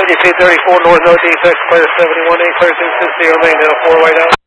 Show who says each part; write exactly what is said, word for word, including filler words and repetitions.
Speaker 1: C thirty-four, north no defects, clear seventy-one, eight, clear two sixty, remain in a four-way down.